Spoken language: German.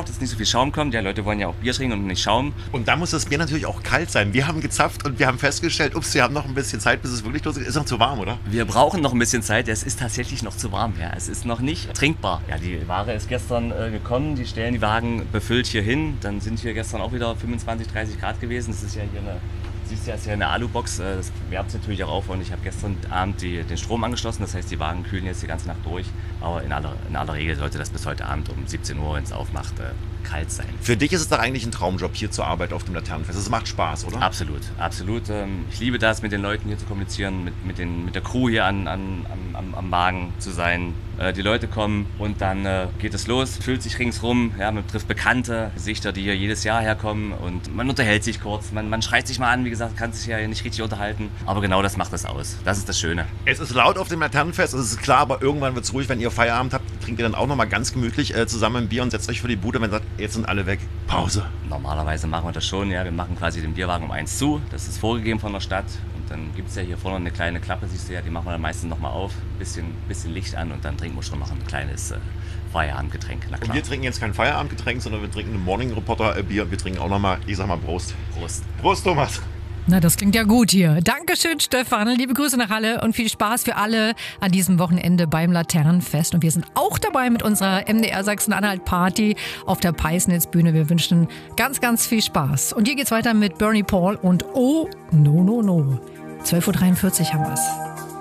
dass nicht so viel Schaum kommt. Ja, Leute wollen ja auch Bier trinken und nicht Schaum. Und da muss das Bier natürlich auch kalt sein. Wir haben gezapft und wir haben festgestellt, wir haben noch ein bisschen Zeit, bis es wirklich losgeht. Ist noch zu warm, oder? Wir brauchen noch ein bisschen Zeit. Es ist tatsächlich noch zu warm. Ja. Es ist noch nicht trinkbar. Ja, die Ware ist gestern gekommen. Die stellen die Wagen befüllt hier hin. Dann sind hier gestern auch wieder 25, 30 Grad gewesen. Das ist ja hier siehst du, ist ja eine Alubox, das wärmt natürlich auch auf und ich habe gestern Abend den Strom angeschlossen, das heißt die Wagen kühlen jetzt die ganze Nacht durch, aber in aller Regel sollte das bis heute Abend um 17 Uhr, wenn es aufmacht, kalt sein. Für dich ist es doch eigentlich ein Traumjob, hier zur Arbeit auf dem Laternenfest. Es macht Spaß, oder? Absolut, absolut. Ich liebe das, mit den Leuten hier zu kommunizieren, mit der Crew hier am Wagen zu sein. Die Leute kommen und dann geht es los, fühlt sich ringsrum, ja, man trifft bekannte Gesichter, die hier jedes Jahr herkommen und man unterhält sich kurz, man schreit sich mal an, wie gesagt, kann sich ja nicht richtig unterhalten, aber genau das macht das aus, das ist das Schöne. Es ist laut auf dem Laternenfest, es ist klar, aber irgendwann wird es ruhig, wenn ihr Feierabend habt, trinkt ihr dann auch nochmal ganz gemütlich zusammen ein Bier und setzt euch vor die Bude, wenn ihr sagt, jetzt sind alle weg, Pause. Normalerweise machen wir das schon, ja, wir machen quasi den Bierwagen um 1 zu, das ist vorgegeben von der Stadt. Dann gibt es ja hier vorne eine kleine Klappe, siehst du ja, die machen wir dann meistens nochmal auf, bisschen Licht an und dann trinken wir schon noch ein kleines Feierabendgetränk. Na klar. Und wir trinken jetzt kein Feierabendgetränk, sondern wir trinken ein Morning Reporter Bier. Wir trinken auch nochmal, ich sag mal Prost. Prost. Prost, Thomas. Na, das klingt ja gut hier. Dankeschön, Stefan. Liebe Grüße nach Halle und viel Spaß für alle an diesem Wochenende beim Laternenfest. Und wir sind auch dabei mit unserer MDR Sachsen-Anhalt-Party auf der Peisnitz-Bühne. Wir wünschen ganz, ganz viel Spaß. Und hier geht's weiter mit Bernie Paul und Oh, No, No, No. 12.43 Uhr haben wir's.